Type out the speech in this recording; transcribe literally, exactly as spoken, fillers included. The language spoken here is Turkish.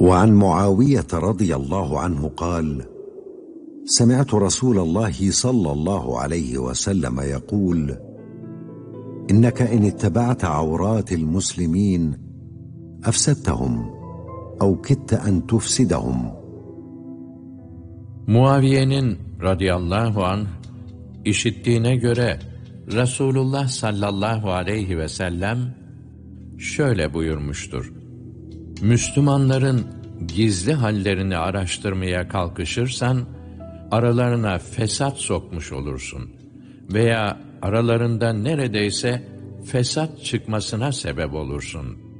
وعن معاوية رضي الله عنه قال: سمعت رسول الله صلى الله عليه وسلم يقول: إنك إن اتبعت عورات المسلمين أفسدتهم أو كدت أن تفسدهم. Muaviye'nin radıyallahu anh işittiğine göre Resulullah sallallahu aleyhi ve sellem şöyle buyurmuştur: Müslümanların gizli hallerini araştırmaya kalkışırsan, aralarına fesat sokmuş olursun veya aralarında neredeyse fesat çıkmasına sebep olursun.